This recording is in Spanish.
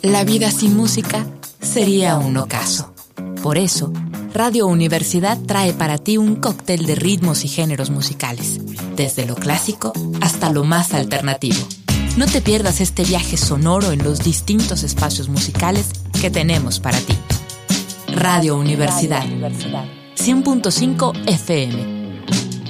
La vida sin música sería un ocaso. Por eso, Radio Universidad trae para ti un cóctel de ritmos y géneros musicales, desde lo clásico hasta lo más alternativo. No te pierdas este viaje sonoro en los distintos espacios musicales que tenemos para ti. Radio Universidad 100.5 FM.